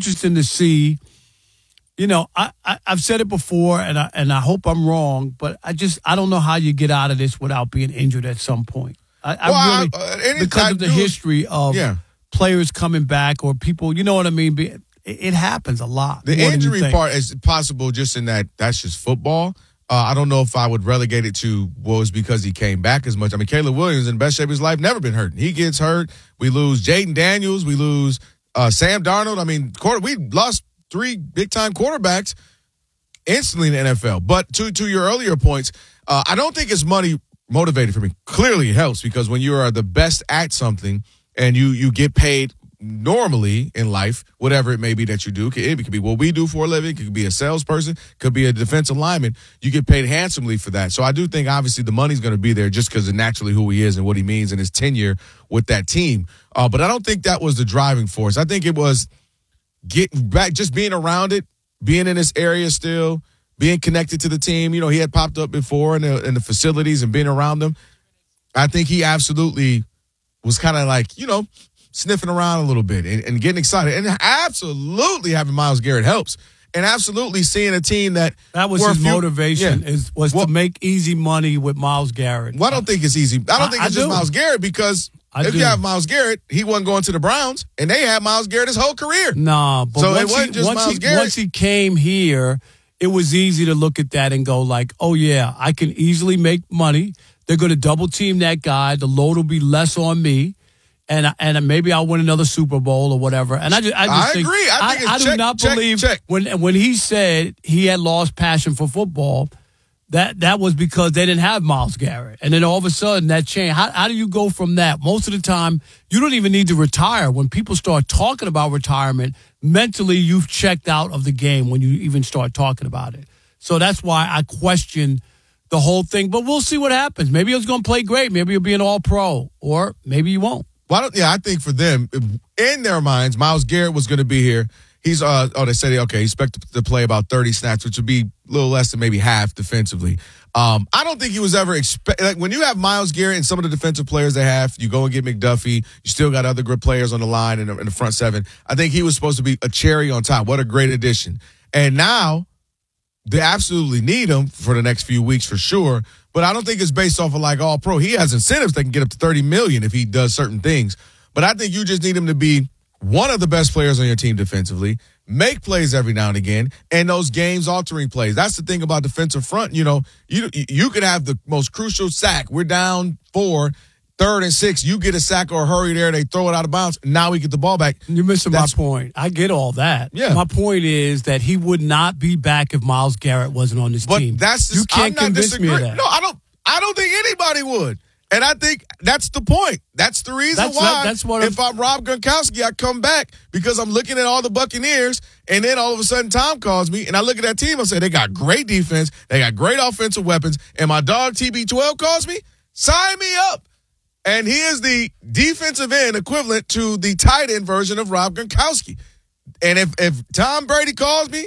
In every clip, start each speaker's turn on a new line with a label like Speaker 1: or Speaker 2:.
Speaker 1: interesting to see. You know, I've said it before, and I hope I'm wrong, but I don't know how you get out of this without being injured at some point. Because of the history of players coming back or people, you know what I mean? It happens a lot.
Speaker 2: The injury part is possible just in that's just football. I don't know if I would relegate it to was because he came back as much. I mean, Caleb Williams in the best shape of his life, never been hurt. He gets hurt. We lose Jaden Daniels. We lose Sam Darnold. I mean, we lost 3 big-time quarterbacks instantly in the NFL. But to your earlier points, I don't think it's money motivated for me. Clearly it helps because when you are the best at something and you get paid normally in life, whatever it may be that you do, it could be what we do for a living, it could be a salesperson, could be a defensive lineman, you get paid handsomely for that. So I do think obviously the money's going to be there just because of naturally who he is and what he means and his tenure with that team. But I don't think that was the driving force. I think it was getting back, just being around it, being in this area still, being connected to the team. You know, he had popped up before in the facilities and being around them. I think he absolutely was kind of like, you know, sniffing around a little bit and getting excited. And absolutely having Myles Garrett helps. And absolutely seeing a team that
Speaker 1: was his motivation to make easy money with Myles Garrett.
Speaker 2: Well, I don't think it's easy. I don't think it's just Myles Garrett because if you have Myles Garrett, he wasn't going to the Browns, and they had Myles Garrett his whole career.
Speaker 1: Nah, but
Speaker 2: so it wasn't just Myles Garrett.
Speaker 1: Once he came here, it was easy to look at that and go like, oh, yeah, I can easily make money. They're going to double team that guy. The load will be less on me. And maybe I'll win another Super Bowl or whatever. And I
Speaker 2: agree.
Speaker 1: I do not believe when he said he had lost passion for football, that was because they didn't have Myles Garrett. And then all of a sudden that changed. How do you go from that? Most of the time, you don't even need to retire. When people start talking about retirement, mentally you've checked out of the game when you even start talking about it. So that's why I question the whole thing. But we'll see what happens. Maybe he's going to play great. Maybe he'll be an all-pro. Or maybe he won't.
Speaker 2: Well, I think for them, in their minds, Myles Garrett was going to be here. He's, they said, okay, he's expected to play about 30 snaps, which would be a little less than maybe half defensively. I don't think he was ever like when you have Myles Garrett and some of the defensive players they have, you go and get McDuffie, you still got other good players on the line in the front seven. I think he was supposed to be a cherry on top. What a great addition. And now they absolutely need him for the next few weeks for sure. But I don't think it's based off of like all pro. He has incentives that can get up to $30 million if he does certain things. But I think you just need him to be one of the best players on your team defensively, make plays every now and again, and those games-altering plays. That's the thing about defensive front. You know, you could have the most crucial sack. We're down 4, 3rd and 6. You get a sack or a hurry there. They throw it out of bounds. Now we get the ball back.
Speaker 1: You're missing my point. I get all that.
Speaker 2: Yeah.
Speaker 1: My point is that he would not be back if Myles Garrett wasn't on this team.
Speaker 2: But that's just,
Speaker 1: you can't convince me of that.
Speaker 2: No, I don't think anybody would. And I think that's the point. That's the reason why if I'm Rob Gronkowski, I come back because I'm looking at all the Buccaneers, and then all of a sudden Tom calls me, and I look at that team, I say, they got great defense, they got great offensive weapons, and my dog TB12 calls me, sign me up. And he is the defensive end equivalent to the tight end version of Rob Gronkowski. And if Tom Brady calls me,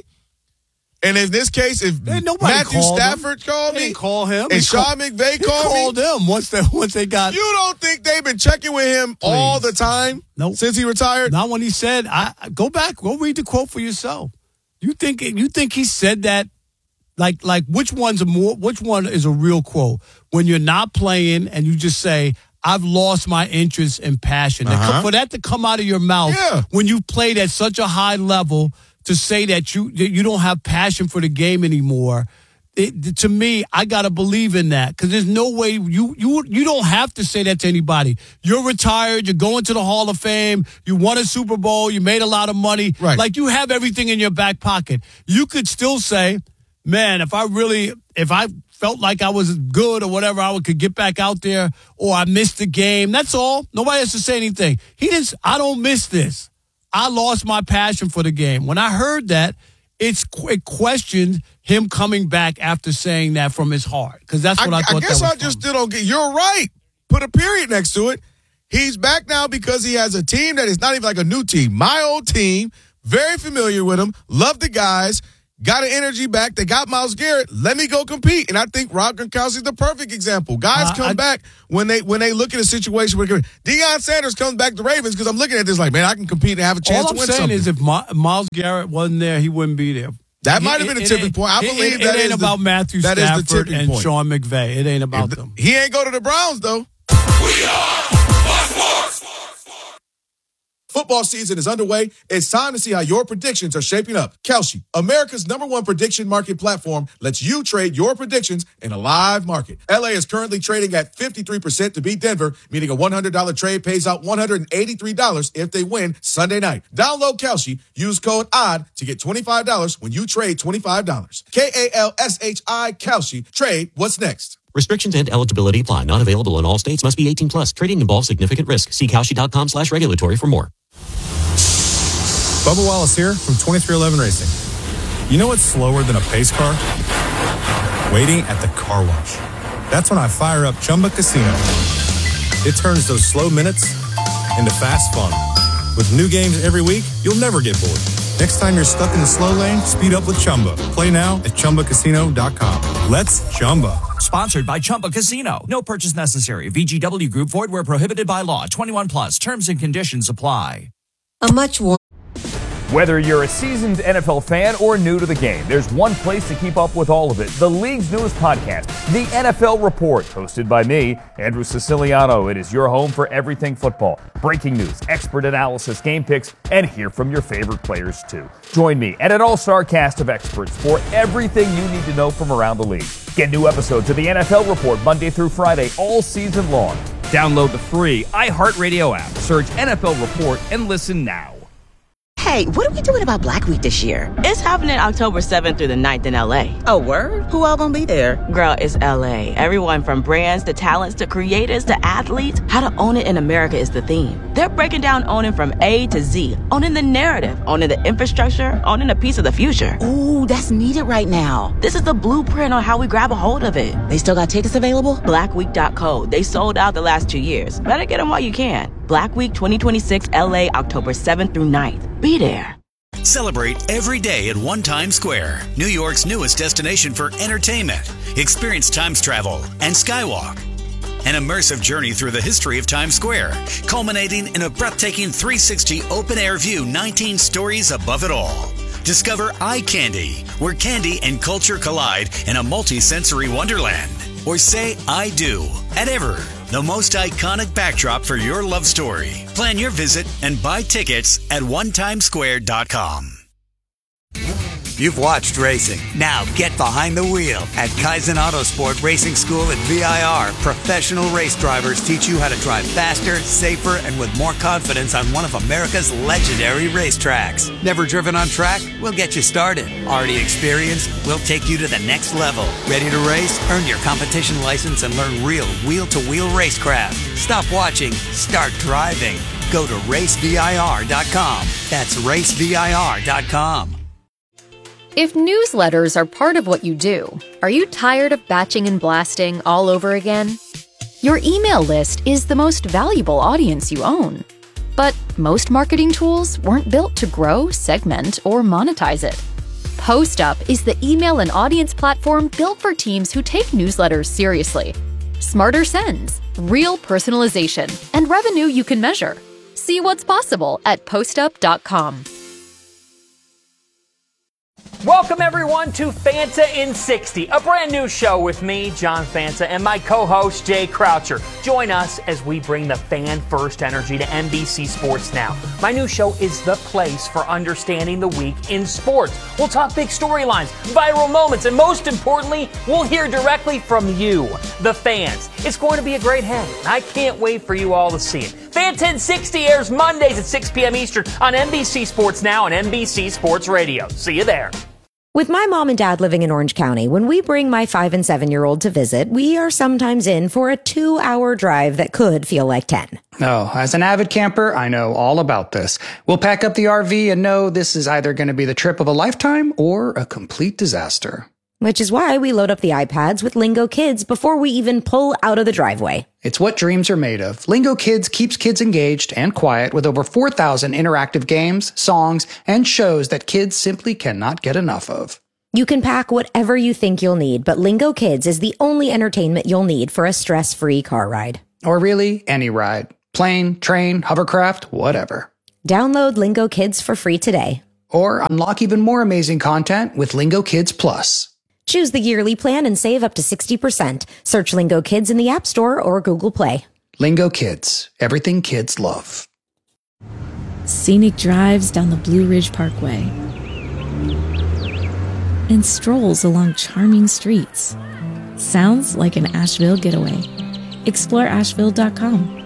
Speaker 2: and in this case, if Matthew Stafford called me,
Speaker 1: call him,
Speaker 2: and Sean McVay called
Speaker 1: him once they got.
Speaker 2: You don't think they've been checking with him all the time since he retired?
Speaker 1: Not when he said, "Go back, go read the quote for yourself." You think he said that? Like which one is a real quote? When you're not playing and you just say, I've lost my interest and passion. For that to come out of your mouth when you've played at such a high level, to say that you don't have passion for the game anymore, to me, I got to believe in that, because there's no way you don't have to say that to anybody. You're retired. You're going to the Hall of Fame. You won a Super Bowl. You made a lot of money.
Speaker 2: Right.
Speaker 1: Like, you have everything in your back pocket. You could still say, man, if I felt like I was good or whatever, I could get back out there, or I missed the game. That's all. Nobody has to say anything. I don't miss this. I lost my passion for the game. When I heard that, it questioned him coming back after saying that from his heart, because that's what I thought.
Speaker 2: I guess I just still don't get. You're right. Put a period next to it. He's back now because he has a team that is not even like a new team. My old team, very familiar with him, love the guys. got an energy back. They got Myles Garrett. Let me go compete. And I think Rob Gronkowski is the perfect example. Guys come back when they look at a situation where Deion Sanders comes back to Ravens, because I'm looking at this like, man, I can compete and have a chance to win something.
Speaker 1: All I'm saying is if Myles Garrett wasn't there, he wouldn't be there.
Speaker 2: That might have been a tipping point. I believe that
Speaker 1: ain't about Matthew Stafford and Sean McVay. It ain't about them.
Speaker 2: He ain't go to the Browns, though.
Speaker 3: We are Fox Sports.
Speaker 2: Football season is underway. It's time to see how your predictions are shaping up. Kalshi, America's #1 prediction market platform, lets you trade your predictions in a live market. LA is currently trading at 53% to beat Denver, meaning a $100 trade pays out $183 if they win Sunday night. Download Kalshi. Use code ODD to get $25 when you trade $25. Kalshi, Kalshi. Trade what's next.
Speaker 4: Restrictions and eligibility apply. Not available in all states. Must be 18 plus. Trading involves significant risk. See Kalshi.com/regulatory for more.
Speaker 5: Bubba Wallace here from 2311 Racing. You know what's slower than a pace car? Waiting at the car wash. That's when I fire up Chumba Casino. It turns those slow minutes into fast fun. With new games every week, you'll never get bored. Next time you're stuck in the slow lane, speed up with Chumba. Play now at ChumbaCasino.com. Let's Chumba.
Speaker 6: Sponsored by Chumba Casino. No purchase necessary. VGW Group. Void where prohibited by law. 21 plus. Terms and conditions apply.
Speaker 7: A much more.
Speaker 8: Whether you're a seasoned NFL fan or new to the game, there's one place to keep up with all of it. The league's newest podcast, The NFL Report, hosted by me, Andrew Siciliano. It is your home for everything football. Breaking news, expert analysis, game picks, and hear from your favorite players too. Join me and an all-star cast of experts for everything you need to know from around the league. Get new episodes of The NFL Report Monday through Friday all season long. Download the free iHeartRadio app. Search NFL Report and listen now.
Speaker 7: Hey, what are we doing about Black Week this year?
Speaker 9: It's happening October 7th through the 9th in LA.
Speaker 7: Oh, word? Who all gonna be there?
Speaker 9: Girl, it's LA. Everyone from brands to talents to creators to athletes. How to own it in America is the theme. They're breaking down owning from A to Z. Owning the narrative, owning the infrastructure, owning a piece of the future.
Speaker 7: Ooh, that's needed right now.
Speaker 9: This is the blueprint on how we grab a hold of it.
Speaker 7: They still got tickets available?
Speaker 9: Blackweek.co. They sold out the last 2 years. Better get them while you can. Black Week 2026 LA, October 7th through 9th. Be there.
Speaker 10: Celebrate every day at One Times Square, New York's newest destination for entertainment. Experience Times Travel and Skywalk. An immersive journey through the history of Times Square, culminating in a breathtaking 360 open-air view 19 stories above it all. Discover Eye Candy, where candy and culture collide in a multi-sensory wonderland. Or say I do at Ever, the most iconic backdrop for your love story. Plan your visit and buy tickets at onetimesquare.com.
Speaker 11: You've watched racing. Now get behind the wheel. At Kaizen Autosport Racing School at VIR, professional race drivers teach you how to drive faster, safer, and with more confidence on one of America's legendary racetracks. Never driven on track? We'll get you started. Already experienced? We'll take you to the next level. Ready to race? Earn your competition license and learn real wheel-to-wheel racecraft. Stop watching. Start driving. Go to racevir.com. That's racevir.com.
Speaker 12: If newsletters are part of what you do, are you tired of batching and blasting all over again? Your email list is the most valuable audience you own. But most marketing tools weren't built to grow, segment, or monetize it. PostUp is the email and audience platform built for teams who take newsletters seriously. Smarter sends, real personalization, and revenue you can measure. See what's possible at postup.com.
Speaker 13: Welcome, everyone, to Fanta in 60, a brand new show with me, John Fanta, and my co-host, Jay Croucher. Join us as we bring the fan-first energy to NBC Sports Now. My new show is the place for understanding the week in sports. We'll talk big storylines, viral moments, and most importantly, we'll hear directly from you, the fans. It's going to be a great hang, and I can't wait for you all to see it. Fanta in 60 airs Mondays at 6 p.m. Eastern on NBC Sports Now and NBC Sports Radio. See you there.
Speaker 14: With my mom and dad living in Orange County, when we bring my 5- and 7-year-old to visit, we are sometimes in for a 2-hour drive that could feel like 10.
Speaker 15: Oh, as an avid camper, I know all about this. We'll pack up the RV and know this is either going to be the trip of a lifetime or a complete disaster.
Speaker 14: Which is why we load up the iPads with Lingo Kids before we even pull out of the driveway.
Speaker 15: It's what dreams are made of. Lingo Kids keeps kids engaged and quiet with over 4,000 interactive games, songs, and shows that kids simply cannot get enough of.
Speaker 14: You can pack whatever you think you'll need, but Lingo Kids is the only entertainment you'll need for a stress-free car ride.
Speaker 15: Or really, any ride. Plane, train, hovercraft, whatever.
Speaker 14: Download Lingo Kids for free today.
Speaker 15: Or unlock even more amazing content with Lingo Kids Plus.
Speaker 14: Choose the yearly plan and save up to 60%. Search Lingo Kids in the App Store or Google Play.
Speaker 15: Lingo Kids. Everything kids love.
Speaker 16: Scenic drives down the Blue Ridge Parkway. And strolls along charming streets. Sounds like an Asheville getaway. Explore Asheville.com.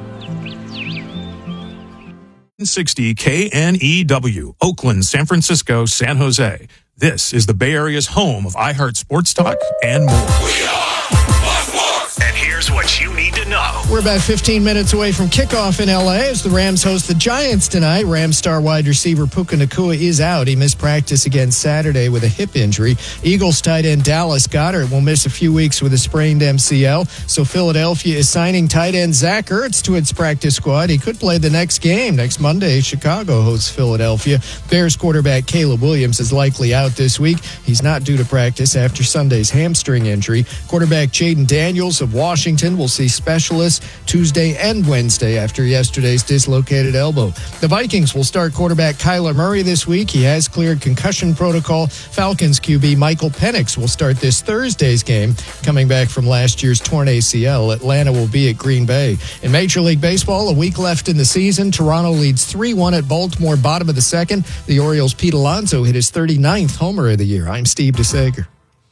Speaker 17: 60 KNEW, Oakland, San Francisco, San Jose. This is the Bay Area's home of iHeart Sports Talk and more.
Speaker 3: We are Fox Sports.
Speaker 10: And here's what you need to know.
Speaker 18: We're about 15 minutes away from kickoff in L.A. as the Rams host the Giants tonight. Rams star wide receiver Puka Nacua is out. He missed practice again Saturday with a hip injury. Eagles tight end Dallas Goedert will miss a few weeks with a sprained MCL. So Philadelphia is signing tight end Zach Ertz to its practice squad. He could play the next game. Next Monday, Chicago hosts Philadelphia. Bears quarterback Caleb Williams is likely out this week. He's not due to practice after Sunday's hamstring injury. Quarterback Jaden Daniels of Washington will see specialists Tuesday and Wednesday after yesterday's dislocated elbow. The Vikings will start quarterback Kyler Murray this week. He has cleared concussion protocol. Falcons QB Michael Penix will start this Thursday's game, coming back from last year's torn ACL. Atlanta will be at Green Bay. In Major League Baseball, a week left in the season. Toronto leads 3-1 at Baltimore, bottom of the second. The Orioles' Pete Alonso hit his 39th homer of the year. I'm Steve DeSager.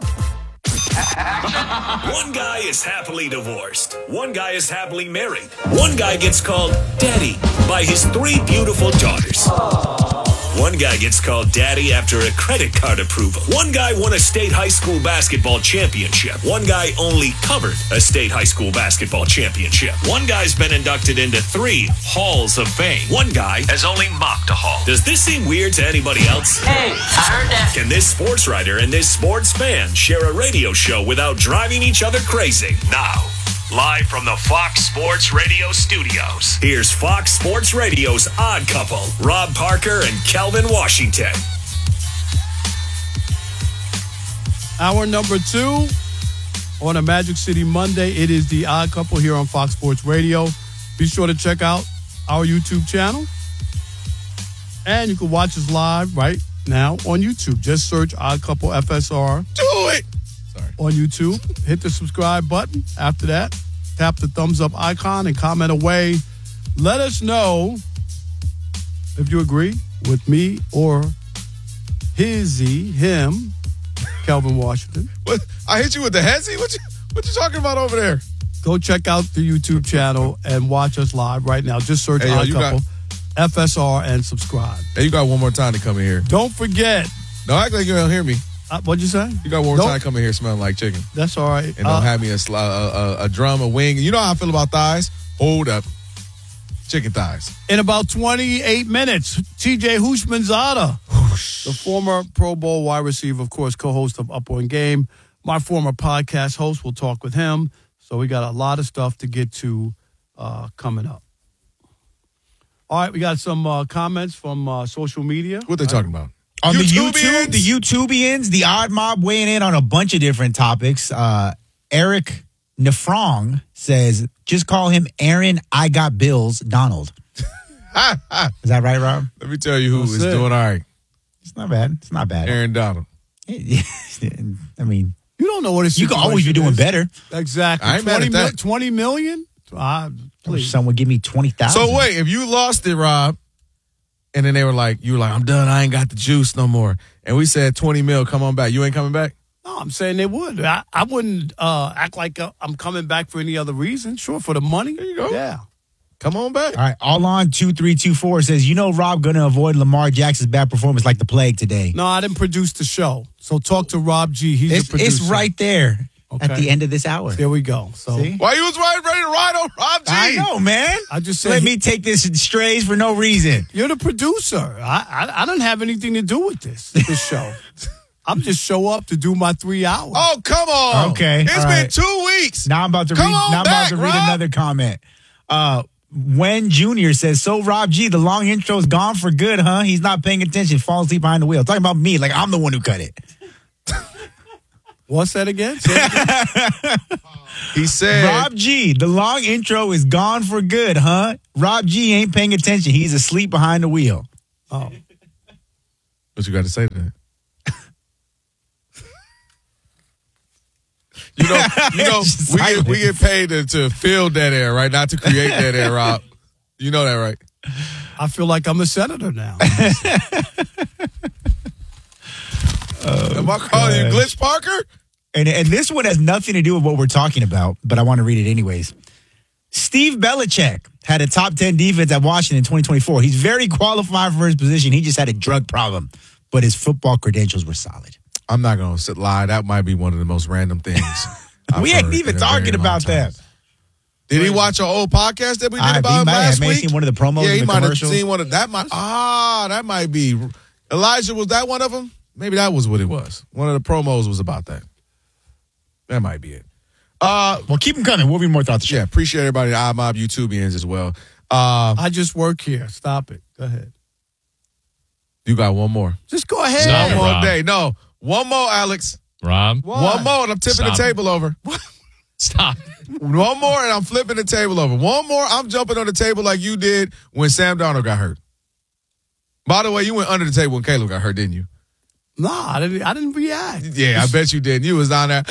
Speaker 19: One guy is happily divorced. One guy is happily married. One guy gets called daddy by his 3 beautiful daughters. One guy gets called daddy after a credit card approval. One guy won a state high school basketball championship. One guy only covered a state high school basketball championship. One guy's been inducted into 3 halls of fame. One guy has only mocked a hall. Does this seem weird to anybody else?
Speaker 13: Hey, I heard that.
Speaker 19: Can this sports writer and this sports fan share a radio show without driving each other crazy? Now, live from the Fox Sports Radio studios, here's Fox Sports Radio's Odd Couple, Rob Parker and Calvin Washington.
Speaker 1: Hour number 2 on a Magic City Monday. It is the Odd Couple here on Fox Sports Radio. Be sure to check out our YouTube channel. And you can watch us live right now on YouTube. Just search Odd Couple FSR.
Speaker 2: Do it!
Speaker 1: On YouTube. Hit the subscribe button. After that, tap the thumbs up icon and comment away. Let us know if you agree with me or him, Calvin Washington.
Speaker 2: What? I hit you with the hezzy? What you talking about over there?
Speaker 1: Go check out the YouTube channel and watch us live right now. Just search Odd Couple FSR and subscribe.
Speaker 2: Hey, you got one more time to come in here.
Speaker 1: Don't forget.
Speaker 2: No, act like you don't hear me.
Speaker 1: What'd you say?
Speaker 2: You got one more time to come in here smelling like chicken.
Speaker 1: That's all right.
Speaker 2: And don't have me a drum, a wing. You know how I feel about thighs? Hold up. Chicken thighs.
Speaker 1: In about 28 minutes, TJ Houshmandzadeh, the former Pro Bowl wide receiver, of course, co-host of Up On Game, my former podcast host. We'll talk with him. So we got a lot of stuff to get to coming up. All right, we got some comments from social media.
Speaker 2: What they talking about?
Speaker 20: On the YouTubians, the Odd Mob weighing in on a bunch of different topics. Eric Nefrong says, just call him Aaron I Got Bills Donald. Is that right, Rob?
Speaker 2: Let me tell you who is doing all right.
Speaker 20: It's not bad. It's not bad.
Speaker 2: Aaron Donald.
Speaker 20: I mean,
Speaker 1: you don't know what his
Speaker 20: you can always be doing better.
Speaker 1: Exactly.
Speaker 2: I ain't mad at that.
Speaker 1: 20 million? Please.
Speaker 20: Someone give me 20,000.
Speaker 2: So wait, if you lost it, Rob, and then they were like, you were like, I'm done. I ain't got the juice no more. And we said 20 mil, come on back. You ain't coming back?
Speaker 1: No, I'm saying they would. I wouldn't act like I'm coming back for any other reason. Sure, for the money.
Speaker 2: There you go.
Speaker 1: Yeah.
Speaker 2: Come on back.
Speaker 20: All right. All on 2324 says, Rob going to avoid Lamar Jackson's bad performance like the plague today.
Speaker 1: No, I didn't produce the show. So talk to Rob G. He's the producer.
Speaker 20: It's right there at the end of this hour.
Speaker 1: There we go. So
Speaker 20: see?
Speaker 2: Why you was ready to ride on Rob G?
Speaker 20: I know, man.
Speaker 1: I just said
Speaker 20: let me take this in strays for no reason.
Speaker 1: You're the producer. I don't have anything to do with this show. I'm just show up to do my 3 hours.
Speaker 2: Oh, come on.
Speaker 20: Okay.
Speaker 2: It's been 2 weeks.
Speaker 20: Now I'm about to read another comment. Wen Jr. says, so Rob G, the long intro's gone for good, huh? He's not paying attention, falls asleep behind the wheel. Talking about me, like I'm the one who cut it.
Speaker 1: What's that again? Say it again.
Speaker 2: He said,
Speaker 20: Rob G, the long intro is gone for good, huh? Rob G ain't paying attention. He's asleep behind the wheel.
Speaker 1: Oh.
Speaker 2: What you got to say to that? You know, we get paid to fill that air, right? Not to create that air, Rob. You know that, right?
Speaker 1: I feel like I'm a senator now.
Speaker 2: Am I calling you Glitch Parker?
Speaker 20: And this one has nothing to do with what we're talking about, but I want to read it anyways. Steve Belichick had a top 10 defense at Washington in 2024. He's very qualified for his position. He just had a drug problem, but his football credentials were solid.
Speaker 2: I'm not going to lie. That might be one of the most random things.
Speaker 20: We ain't even talking about that.
Speaker 2: Did he watch an old podcast that we did about him last week?
Speaker 20: Seen one of the promos.
Speaker 2: Yeah, he
Speaker 20: in the
Speaker 2: might have
Speaker 20: commercials.
Speaker 2: seen one of that. That might be. Elijah, was that one of them? Maybe that was what it was. One of the promos was about that. That might be it.
Speaker 20: Well, keep them coming. We'll be more thoughts.
Speaker 2: Yeah, appreciate everybody, iMob YouTubians as well.
Speaker 1: I just work here. Stop it. Go ahead.
Speaker 2: You got one more.
Speaker 1: Just go ahead.
Speaker 2: One more
Speaker 21: Rob.
Speaker 2: day. No, one more, Alex.
Speaker 21: Rob.
Speaker 2: One more, and I'm tipping the table over.
Speaker 21: Stop.
Speaker 2: One more, and I'm flipping the table over. One more, I'm jumping on the table like you did when Sam Darnold got hurt. By the way, you went under the table when Caleb got hurt, didn't you?
Speaker 1: No, I didn't react.
Speaker 2: Yeah, I bet you didn't. You was down there.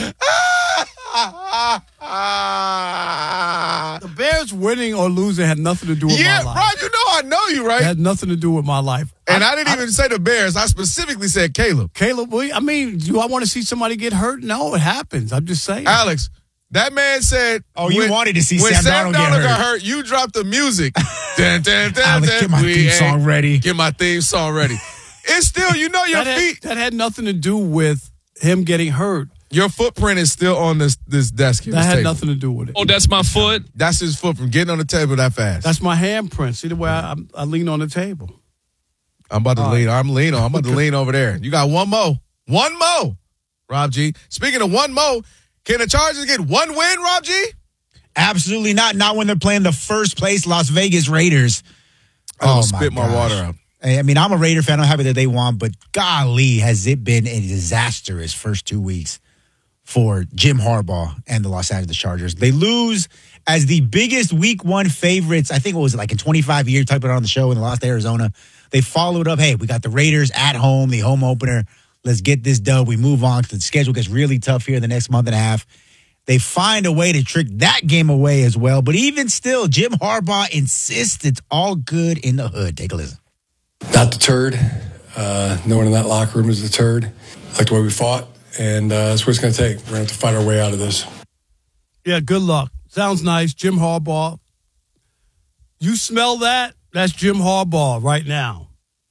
Speaker 1: The Bears winning or losing had nothing to do with my life.
Speaker 2: Rob, you know I know you, right?
Speaker 1: It had nothing to do with my life.
Speaker 2: And I didn't even say the Bears. I specifically said Caleb.
Speaker 1: Caleb, I mean, do I want to see somebody get hurt? No, it happens. I'm just saying.
Speaker 2: Alex, that man said.
Speaker 20: Oh, you wanted to see
Speaker 2: when
Speaker 20: Sam Darnold
Speaker 2: got hurt. You dropped the music. Dun, dun, dun,
Speaker 20: Alex,
Speaker 2: dun.
Speaker 20: get my theme song ready.
Speaker 2: Get my theme song ready. It's still, your feet.
Speaker 1: That had nothing to do with him getting hurt.
Speaker 2: Your footprint is still on this desk here.
Speaker 1: That had nothing to do with it.
Speaker 21: Oh, that's my foot.
Speaker 2: That's his foot from getting on the table that fast.
Speaker 1: That's my handprint. See the way I lean on the table.
Speaker 2: I'm about to lean. I'm about to lean over there. You got one more. One more, Rob G. Speaking of one more, can the Chargers get one win, Rob G?
Speaker 20: Absolutely not. Not when they're playing the first place Las Vegas Raiders.
Speaker 2: Oh, spit my water out.
Speaker 20: I mean, I'm a Raider fan. I'm happy that they won, but golly, has it been a disastrous first 2 weeks for Jim Harbaugh and the Los Angeles Chargers. They lose as the biggest week one favorites. I think it was like in 25 years, typed it on the show, and they lost to Arizona. They followed up, hey, we got the Raiders at home, the home opener. Let's get this done. We move on because the schedule gets really tough here the next month and a half. They find a way to trick that game away as well. But even still, Jim Harbaugh insists it's all good in the hood. Take a listen.
Speaker 22: Not deterred. No one in that locker room is deterred. I like the way we fought, and that's what it's going to take. We're going to have to fight our way out of this.
Speaker 1: Yeah, good luck. Sounds nice. Jim Harbaugh. You smell that? That's Jim Harbaugh right now.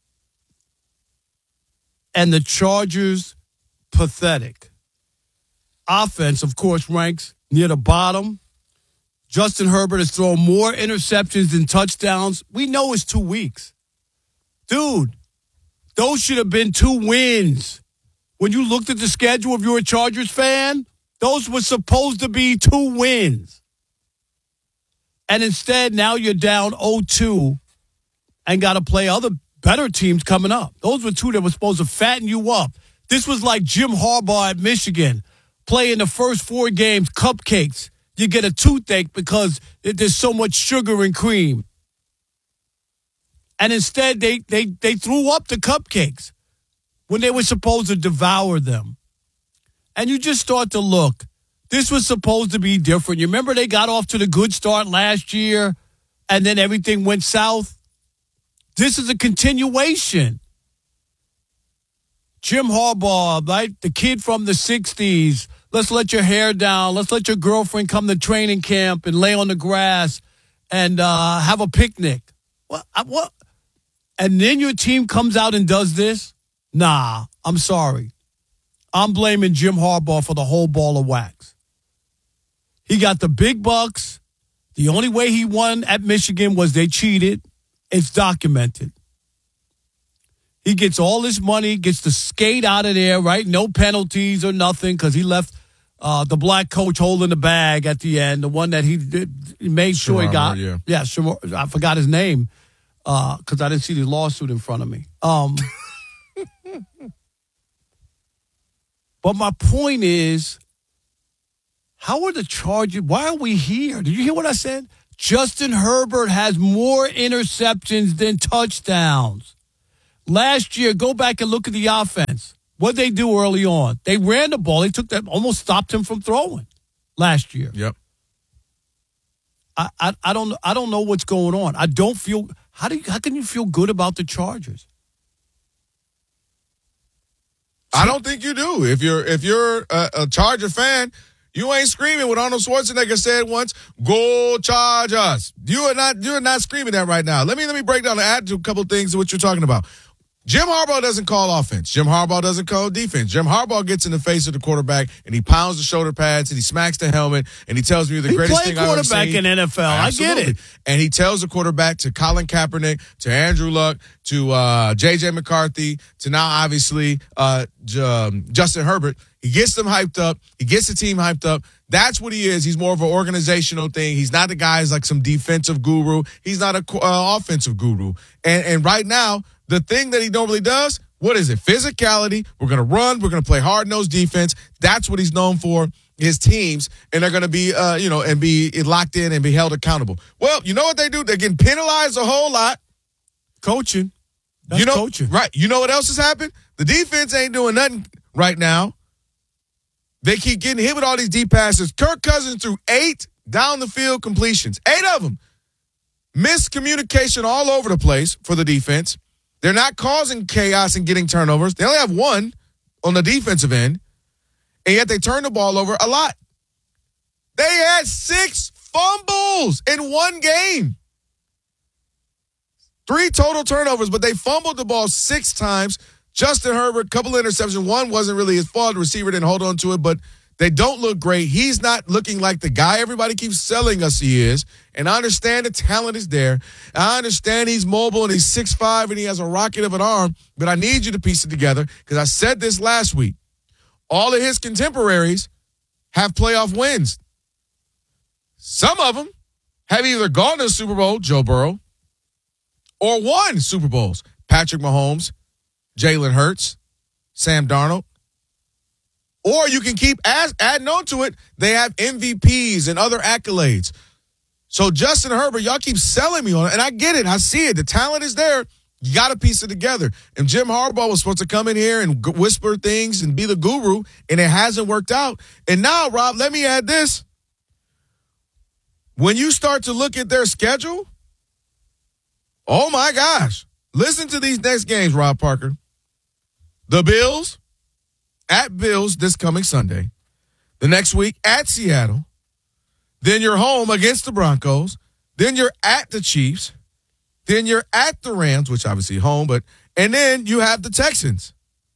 Speaker 1: And the Chargers, pathetic. Offense, of course, ranks near the bottom. Justin Herbert has thrown more interceptions than touchdowns. We know it's 2 weeks. Dude, those should have been 2 wins. When you looked at the schedule, if you're a Chargers fan, those were supposed to be 2 wins. And instead, now you're down 0-2 and got to play other better teams coming up. Those were 2 that were supposed to fatten you up. This was like Jim Harbaugh at Michigan, playing the first 4 games, cupcakes. You get a toothache because there's so much sugar and cream. And instead, they threw up the cupcakes when they were supposed to devour them. And you just start to look. This was supposed to be different. You remember they got off to the good start last year, and then everything went south? This is a continuation. Jim Harbaugh, right? The kid from the 60s. Let's let your hair down. Let's let your girlfriend come to training camp and lay on the grass and have a picnic. What? And then your team comes out and does this? Nah, I'm sorry. I'm blaming Jim Harbaugh for the whole ball of wax. He got the big bucks. The only way he won at Michigan was they cheated. It's documented. He gets all this money, gets to skate out of there, right? No penalties or nothing because he left the black coach holding the bag at the end, the one that he made sure he got.
Speaker 2: Yeah,
Speaker 1: Shamar, I forgot his name because I didn't see the lawsuit in front of me. But my point is, how are the Chargers? Why are we here? Did you hear what I said? Justin Herbert has more interceptions than touchdowns. Last year, go back and look at the offense. What did they do early on? They ran the ball. They took that, almost stopped him from throwing last year.
Speaker 2: Yep.
Speaker 1: I don't know what's going on. I don't feel. How can you feel good about the Chargers?
Speaker 2: I don't think you do. If you're a Charger fan, you ain't screaming what Arnold Schwarzenegger said once. Go Chargers! You're not screaming that right now. Let me break down and add to a couple things to what you're talking about. Jim Harbaugh doesn't call offense. Jim Harbaugh doesn't call defense. Jim Harbaugh gets in the face of the quarterback and he pounds the shoulder pads and he smacks the helmet and he tells me the greatest thing I've ever seen.
Speaker 1: He played quarterback in NFL.
Speaker 2: Absolutely.
Speaker 1: I get it.
Speaker 2: And he tells the quarterback to Colin Kaepernick, to Andrew Luck, to J.J. McCarthy, to now obviously Justin Herbert. He gets them hyped up. He gets the team hyped up. That's what he is. He's more of an organizational thing. He's not the guy who's like some defensive guru. He's not an offensive guru. And right now, the thing that he normally does, what is it? Physicality. We're going to run. We're going to play hard-nosed defense. That's what he's known for, his teams, and they're going to be, and be locked in and be held accountable. Well, you know what they do? They're getting penalized a whole lot.
Speaker 1: Coaching. That's coaching.
Speaker 2: Right. You know what else has happened? The defense ain't doing nothing right now. They keep getting hit with all these deep passes. Kirk Cousins threw 8 down-the-field completions. 8 of them. Miscommunication all over the place for the defense. They're not causing chaos and getting turnovers. They only have 1 on the defensive end, and yet they turn the ball over a lot. They had 6 fumbles in one game. 3 total turnovers, but they fumbled the ball 6 times. Justin Herbert, couple of interceptions. One wasn't really his fault. The receiver didn't hold on to it, but they don't look great. He's not looking like the guy everybody keeps selling us he is. And I understand the talent is there. I understand he's mobile and he's 6'5" and he has a rocket of an arm, but I need you to piece it together because I said this last week. All of his contemporaries have playoff wins. Some of them have either gone to the Super Bowl, Joe Burrow, or won Super Bowls. Patrick Mahomes, Jalen Hurts, Sam Darnold. Or you can keep adding on to it. They have MVPs and other accolades. So Justin Herbert, y'all keep selling me on it, and I get it. I see it. The talent is there. You got to piece it together. And Jim Harbaugh was supposed to come in here and whisper things and be the guru, and it hasn't worked out. And now, Rob, let me add this. When you start to look at their schedule, oh, my gosh. Listen to these next games, Rob Parker. The Bills, at Bills this coming Sunday. The next week, at Seattle. Then you're home against the Broncos. Then you're at the Chiefs. Then you're at the Rams, which obviously home, and then you have the Texans.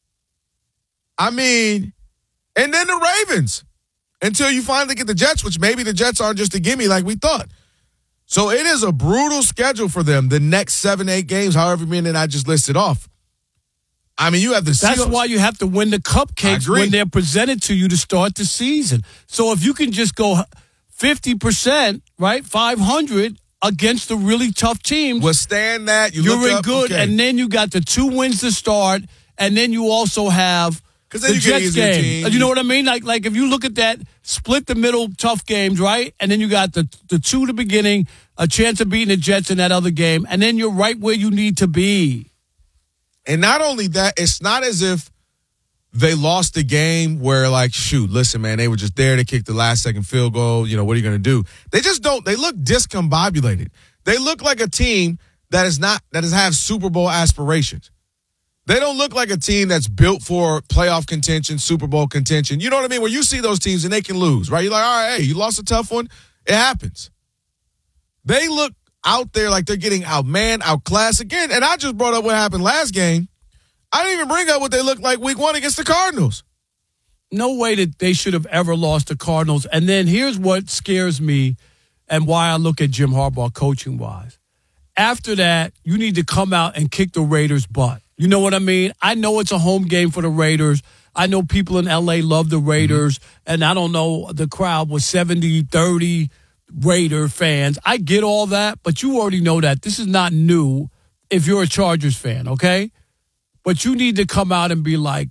Speaker 2: I mean, and then the Ravens until you finally get the Jets, which maybe the Jets aren't just a gimme like we thought. So it is a brutal schedule for them the next 7-8 games, however many I just listed off. I mean, you have the
Speaker 1: That's
Speaker 2: Seahawks.
Speaker 1: why you have to win the cupcakes when they're presented to you to start the season. So if you can just go 50%, right, 500 against the really tough teams.
Speaker 2: Withstand that.
Speaker 1: You're in good, okay. And then you got the 2 wins to start, and then you also have the Jets game. You know what I mean? Like if you look at that, split the middle tough games, right? And then you got the 2 to beginning, a chance of beating the Jets in that other game, and then you're right where you need to be.
Speaker 2: And not only that, it's not as if they lost the game where, like, shoot, listen, man, they were just there to kick the last-second field goal. You know, what are you going to do? They just don't. They look discombobulated. They look like a team that have Super Bowl aspirations. They don't look like a team that's built for playoff contention, Super Bowl contention. You know what I mean? Where you see those teams and they can lose, right? You're like, all right, hey, you lost a tough one. It happens. They look out there like they're getting outclassed again. And I just brought up what happened last game. I didn't even bring up what they looked like week 1 against the Cardinals.
Speaker 1: No way that they should have ever lost the Cardinals. And then here's what scares me and why I look at Jim Harbaugh coaching-wise. After that, you need to come out and kick the Raiders' butt. You know what I mean? I know it's a home game for the Raiders. I know people in L.A. love the Raiders. And I don't know, the crowd was 70-30 Raider fans. I get all that, but you already know that. This is not new if you're a Chargers fan, okay? But you need to come out and be like,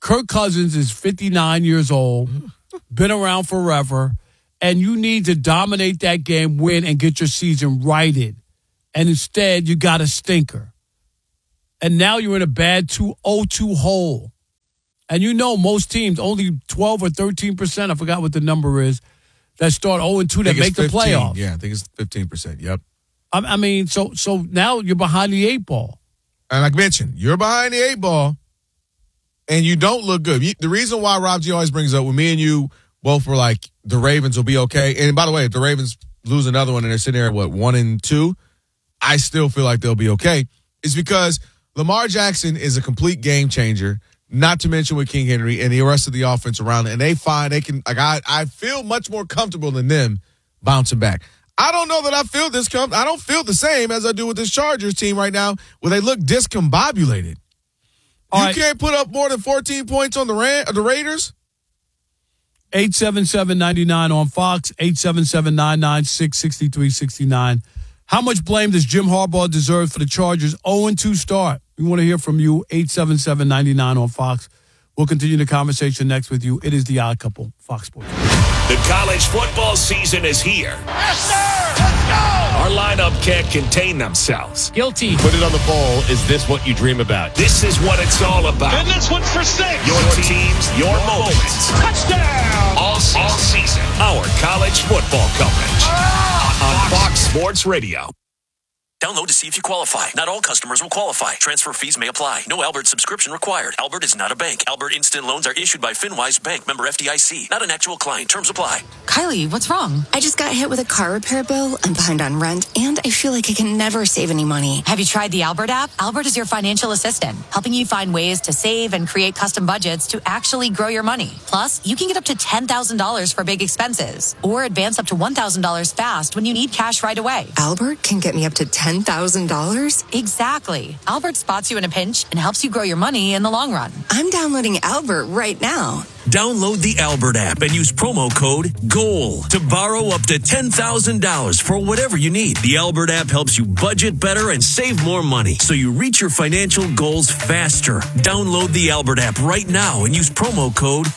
Speaker 1: Kirk Cousins is 59 years old, been around forever, and you need to dominate that game, win, and get your season righted. And instead, you got a stinker. And now you're in a bad 2-0-2 hole. And you know most teams, only 12 or 13%, I forgot what the number is, that start 0-2 that make the playoffs.
Speaker 2: Yeah, I think it's 15%. Yep.
Speaker 1: I mean, so now you're behind the 8 ball.
Speaker 2: And like I mentioned, you're behind the 8 ball, and you don't look good. The reason why Rob G always brings up, when me and you both were like, the Ravens will be okay. And by the way, if the Ravens lose another one and they're sitting there at, 1-2, I still feel like they'll be okay. It's because Lamar Jackson is a complete game changer, not to mention with King Henry and the rest of the offense around it. And they can, like, I feel much more comfortable than them bouncing back. I don't know that I feel this I don't feel the same as I do with this Chargers team right now, where they look discombobulated. You can't put up more than 14 points on the Raiders?
Speaker 1: 877-99 on Fox, 877-996-6369. How much blame does Jim Harbaugh deserve for the Chargers' 0-2 start? We want to hear from you, 877-99 on Fox. We'll continue the conversation next with you. It is The Odd Couple, Fox Sports.
Speaker 19: The college football season is here. Yes, sir! Let's go! Our lineup can't contain themselves.
Speaker 4: Guilty. Put it on the bowl. Is this what you dream about?
Speaker 19: This is what it's all about.
Speaker 4: And this one's for 6.
Speaker 19: Your teams, your moments.
Speaker 4: Touchdown!
Speaker 19: All season. Our college football coverage. On Fox Sports Radio.
Speaker 5: Download to see if you qualify. Not all customers will qualify. Transfer fees may apply. No Albert subscription required. Albert is not a bank. Albert Instant Loans are issued by FinWise Bank, member FDIC. Not an actual client. Terms apply.
Speaker 23: Kylie, what's wrong? I just got hit with a car repair bill. I'm behind on rent, and I feel like I can never save any money.
Speaker 24: Have you tried the Albert app? Albert is your financial assistant, helping you find ways to save and create custom budgets to actually grow your money. Plus, you can get up to $10,000 for big expenses, or advance up to $1,000 fast when you need cash right away.
Speaker 23: Albert can get me up to $10,000?
Speaker 24: Exactly. Albert spots you in a pinch and helps you grow your money in the long run.
Speaker 23: I'm downloading Albert right now.
Speaker 5: Download the Albert app and use promo code GOAL to borrow up to $10,000 for whatever you need. The Albert app helps you budget better and save more money so you reach your financial goals faster. Download the Albert app right now and use promo code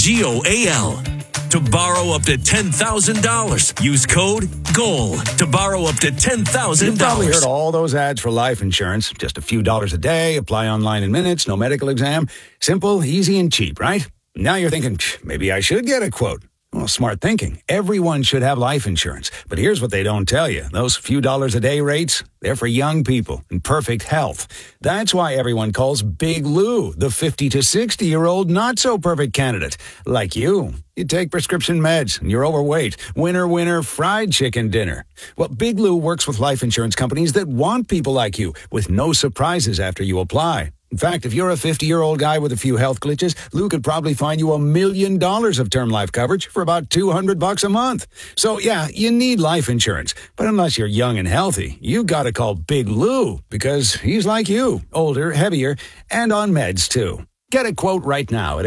Speaker 5: GOAL to borrow up to $10,000. Use code GOAL to borrow up to $10,000.
Speaker 25: You've probably heard all those ads for life insurance. Just a few dollars a day, apply online in minutes, no medical exam. Simple, easy, and cheap, right? Now you're thinking, maybe I should get a quote. Well, smart thinking. Everyone should have life insurance. But here's what they don't tell you. Those few dollars a day rates, they're for young people in perfect health. That's why everyone calls Big Lou the 50 to 60-year-old not-so-perfect candidate. Like you. You take prescription meds and you're overweight. Winner, winner, fried chicken dinner. Well, Big Lou works with life insurance companies that want people like you with no surprises after you apply. In fact, if you're a 50-year-old guy with a few health glitches, Lou could probably find you $1 million of term life coverage for about $200 a month. So, yeah, you need life insurance. But unless you're young and healthy, you got to call Big Lou because he's like you, older, heavier, and on meds, too. Get a quote right now at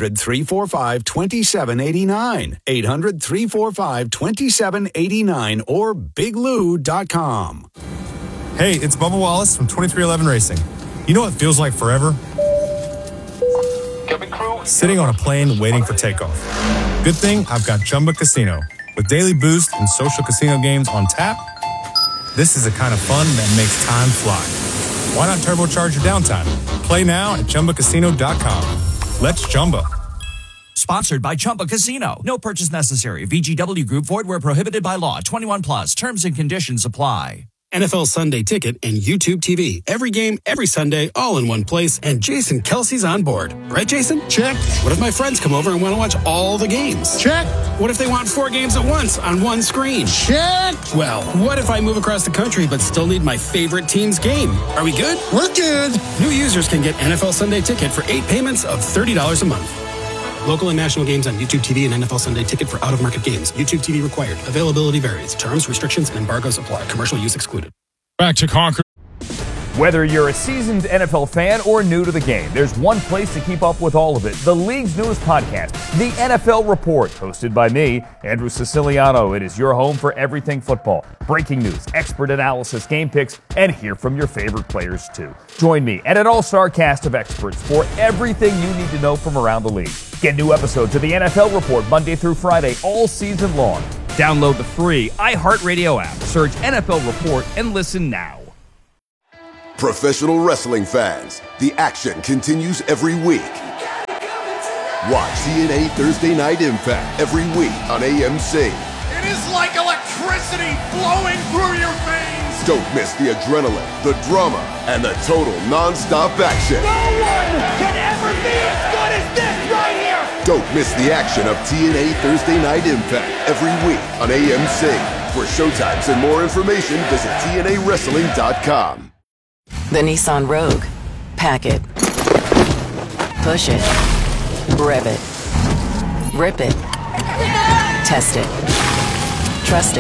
Speaker 25: 800-345-2789. 800-345-2789 or biglou.com.
Speaker 26: Hey, it's Bubba Wallace from 2311 Racing. You know what feels like forever? Sitting on a plane waiting for takeoff. Good thing I've got Chumba Casino. With daily boost and social casino games on tap, this is the kind of fun that makes time fly. Why not turbocharge your downtime? Play now at ChumbaCasino.com. Let's Chumba.
Speaker 6: Sponsored by Chumba Casino. No purchase necessary. VGW Group. Void where prohibited by law. 21 plus. Terms and conditions apply.
Speaker 27: NFL Sunday Ticket and YouTube TV. Every game, every Sunday, all in one place. And Jason Kelsey's on board. Right, Jason?
Speaker 1: Check.
Speaker 27: What if my friends come over and want to watch all the games?
Speaker 1: Check.
Speaker 27: What if they want 4 games at once on one screen?
Speaker 1: Check.
Speaker 27: Well, what if I move across the country but still need my favorite team's game? Are we good?
Speaker 1: We're good.
Speaker 27: New users can get NFL Sunday Ticket for 8 payments of $30 a month. Local and national games on YouTube TV and NFL Sunday Ticket for out-of-market games. YouTube TV required. Availability varies. Terms, restrictions, and embargoes apply. Commercial use excluded.
Speaker 21: Back to Concord.
Speaker 7: Whether you're a seasoned NFL fan or new to the game, there's one place to keep up with all of it. The league's newest podcast, The NFL Report, hosted by me, Andrew Siciliano. It is your home for everything football. Breaking news, expert analysis, game picks, and hear from your favorite players too. Join me and an all-star cast of experts for everything you need to know from around the league. Get new episodes of The NFL Report Monday through Friday all season long. Download the free iHeartRadio app, search NFL Report, and listen now.
Speaker 8: Professional wrestling fans, the action continues every week. Watch TNA Thursday Night Impact every week on AMC.
Speaker 3: It is like electricity flowing through your veins.
Speaker 8: Don't miss the adrenaline, the drama, and the total non-stop action.
Speaker 3: No one can ever be as good as this right here.
Speaker 8: Don't miss the action of TNA Thursday Night Impact every week on AMC. For showtimes and more information, visit TNAWrestling.com.
Speaker 9: The Nissan Rogue. Pack it. Push it. Rev it. Rip it. Test it. Trust it.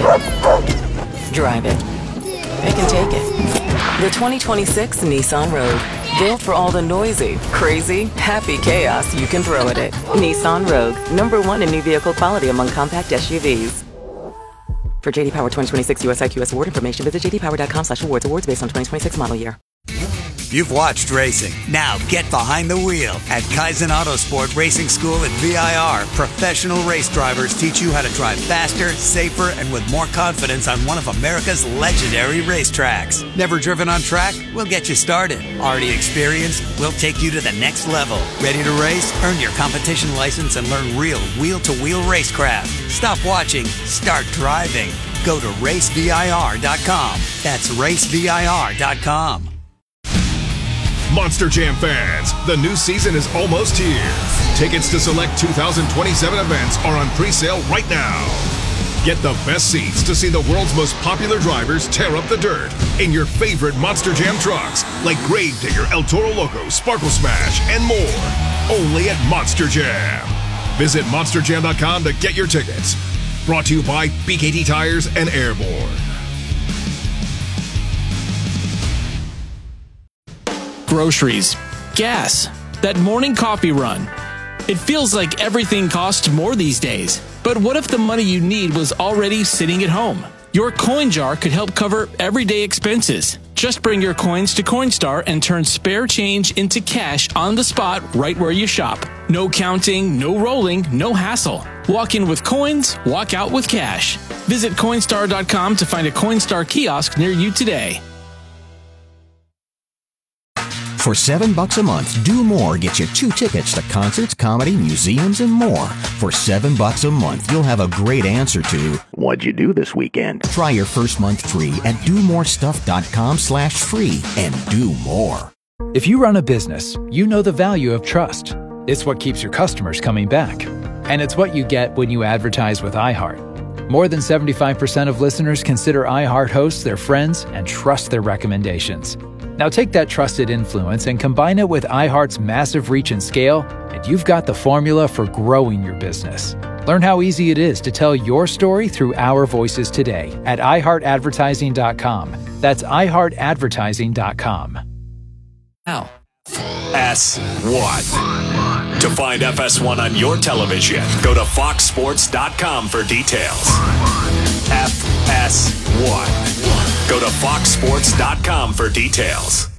Speaker 9: Drive it. It can take it. The 2026 Nissan Rogue. Built for all the noisy, crazy, happy chaos you can throw at it. Nissan Rogue. #1 in new vehicle quality among compact SUVs. For J.D. Power 2026 US IQS award information, visit jdpower.com/awards. Awards based on 2026 model year.
Speaker 10: You've watched racing. Now get behind the wheel at Kaizen Autosport Racing School at VIR. Professional race drivers teach you how to drive faster, safer, and with more confidence on one of America's legendary racetracks. Never driven on track? We'll get you started. Already experienced? We'll take you to the next level. Ready to race? Earn your competition license and learn real wheel-to-wheel racecraft. Stop watching. Start driving. Go to racevir.com. That's racevir.com.
Speaker 11: Monster Jam fans, the new season is almost here. Tickets to select 2027 events are on pre-sale right now. Get the best seats to see the world's most popular drivers tear up the dirt in your favorite Monster Jam trucks like Gravedigger, El Toro Loco, Sparkle Smash, and more. Only at Monster Jam. Visit monsterjam.com to get your tickets. Brought to you by BKT Tires and Airborne.
Speaker 12: Groceries, gas, that morning coffee run. It feels like everything costs more these days. But what if the money you need was already sitting at home? Your coin jar could help cover everyday expenses. Just bring your coins to Coinstar and turn spare change into cash on the spot right where you shop. No counting, no rolling, no hassle. Walk in with coins, walk out with cash. Visit Coinstar.com to find a Coinstar kiosk near you today.
Speaker 14: For $7 a month, Do More gets you 2 tickets to concerts, comedy, museums, and more. For $7 a month, you'll have a great answer to, what'd you do this weekend? Try your first month free at domorestuff.com/free and do more.
Speaker 15: If you run a business, you know the value of trust. It's what keeps your customers coming back. And it's what you get when you advertise with iHeart. More than 75% of listeners consider iHeart hosts their friends and trust their recommendations. Now take that trusted influence and combine it with iHeart's massive reach and scale, and you've got the formula for growing your business. Learn how easy it is to tell your story through our voices today at iHeartAdvertising.com. That's iHeartAdvertising.com.
Speaker 19: Now, FS1. To find FS1 on your television, go to foxsports.com for details. FS1. Go to foxsports.com for details.